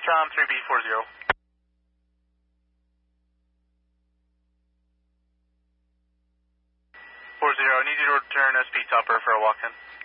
Tom 3B40. 40, I need you to return SP Tupper for a walk-in.